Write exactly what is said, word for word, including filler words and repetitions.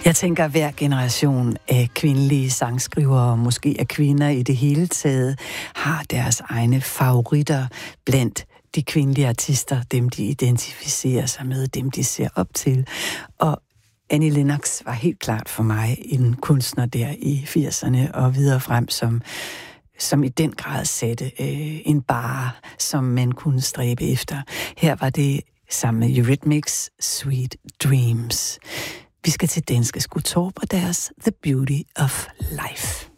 Jeg tænker, at hver generation af kvindelige sangskrivere, måske af kvinder i det hele taget, har deres egne favoritter blandt de kvindelige artister, dem de identificerer sig med, dem de ser op til. Og Annie Lennox var helt klart for mig en kunstner der i firserne og videre frem, som, som i den grad satte øh, en barre, som man kunne stræbe efter. Her var det sammen med Eurythmics Sweet Dreams. Vi skal til danske Skottorp og deres The Beauty of Life.